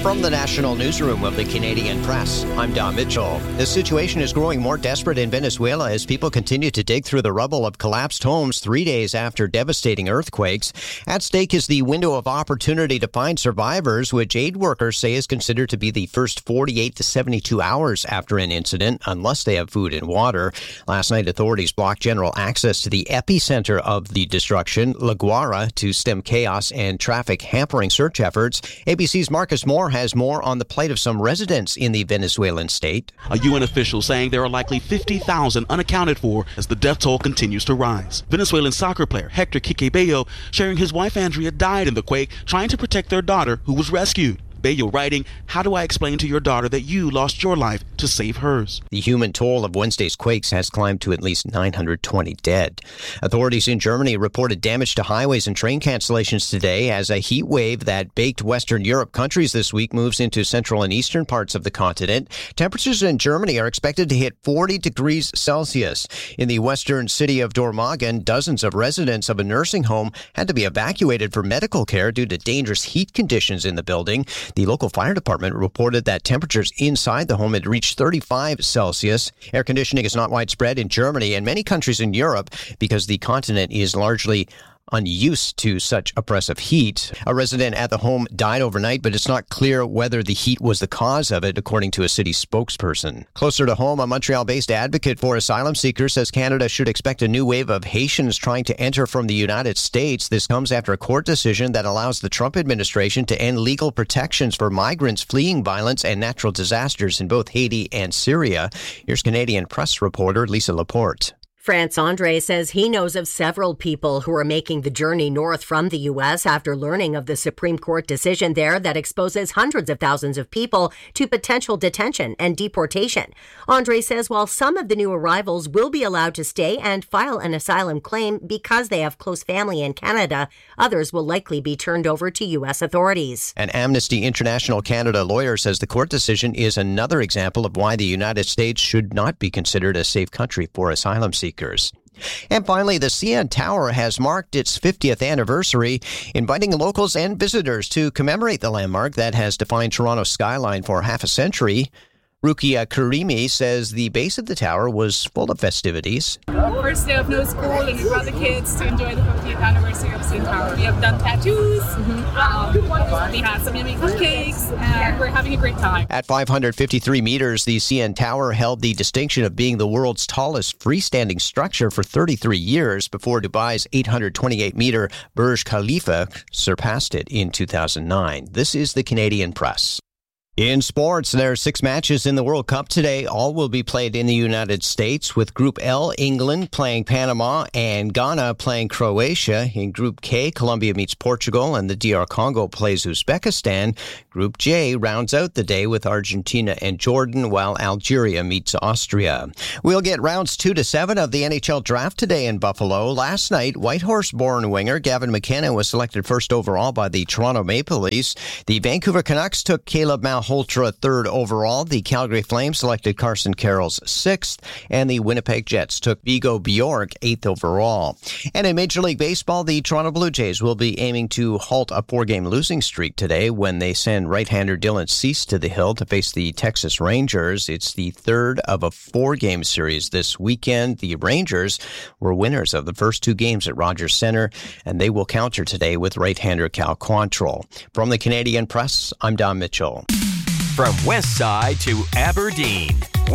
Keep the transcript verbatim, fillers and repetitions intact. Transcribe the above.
From the National Newsroom of the Canadian Press, I'm Don Mitchell. The situation is growing more desperate in Venezuela as people continue to dig through the rubble of collapsed homes three days after devastating earthquakes. At stake is the window of opportunity to find survivors, which aid workers say is considered to be the first forty-eight to seventy-two hours after an incident, unless they have food and water. Last night, authorities blocked general access to the epicenter of the destruction, La Guara, to stem chaos and traffic hampering search efforts. A B C's Marcus Moore has more on the plight of some residents in the Venezuelan state. A U N official saying there are likely fifty thousand unaccounted for as the death toll continues to rise. Venezuelan soccer player Hector Quique Bello sharing his wife Andrea died in the quake trying to protect their daughter who was rescued. Bello writing, "How do I explain to your daughter that you lost your life to save hers?" The human toll of Wednesday's quakes has climbed to at least nine hundred twenty dead. Authorities in Germany reported damage to highways and train cancellations today as a heat wave that baked Western Europe countries this week moves into central and eastern parts of the continent. Temperatures in Germany are expected to hit forty degrees Celsius. In the western city of Dormagen, dozens of residents of a nursing home had to be evacuated for medical care due to dangerous heat conditions in the building. The local fire department reported that temperatures inside the home had reached thirty-five Celsius. Air conditioning is not widespread in Germany and many countries in Europe because the continent is largely unused to such oppressive heat. A resident at the home died overnight, but it's not clear whether the heat was the cause of it, according to a city spokesperson. Closer to home, a Montreal-based advocate for asylum seekers says Canada should expect a new wave of Haitians trying to enter from the United States. This comes after a court decision that allows the Trump administration to end legal protections for migrants fleeing violence and natural disasters in both Haiti and Syria. Here's Canadian Press reporter Lisa Laporte. France Andre says he knows of several people who are making the journey north from the U S after learning of the Supreme Court decision there that exposes hundreds of thousands of people to potential detention and deportation. Andre says while some of the new arrivals will be allowed to stay and file an asylum claim because they have close family in Canada, others will likely be turned over to U S authorities. An Amnesty International Canada lawyer says the court decision is another example of why the United States should not be considered a safe country for asylum seekers. And finally, the C N Tower has marked its fiftieth anniversary, inviting locals and visitors to commemorate the landmark that has defined Toronto's skyline for half a century. Rukia Karimi says the base of the tower was full of festivities. First day of no school, and we brought the kids to enjoy the fiftieth anniversary of C N Tower. We have done tattoos, mm-hmm. um, we had some yummy cupcakes, and we're having a great time. At five hundred fifty-three meters, the C N Tower held the distinction of being the world's tallest freestanding structure for thirty-three years before Dubai's eight hundred twenty-eight meter Burj Khalifa surpassed it in two thousand nine. This is the Canadian Press. In sports, there are six matches in the World Cup today. All will be played in the United States, with Group L, England playing Panama and Ghana playing Croatia. In Group K, Colombia meets Portugal and the D R Congo plays Uzbekistan. Group J rounds out the day with Argentina and Jordan, while Algeria meets Austria. We'll get rounds two to seven of the N H L draft today in Buffalo. Last night, Whitehorse-born winger Gavin McKenna was selected first overall by the Toronto Maple Leafs. The Vancouver Canucks took Caleb Malhotra third overall. The Calgary Flames selected Carson Carroll's sixth, and the Winnipeg Jets took Vigo Bjork eighth overall. And in Major League Baseball, the Toronto Blue Jays will be aiming to halt a four-game losing streak today when they send right-hander Dylan Cease to the hill to face the Texas Rangers. It's the third of a four-game series this weekend. The Rangers were winners of the first two games at Rogers Center, and they will counter today with right-hander Cal Quantrill. From the Canadian Press, I'm Don Mitchell. From West Side to Aberdeen.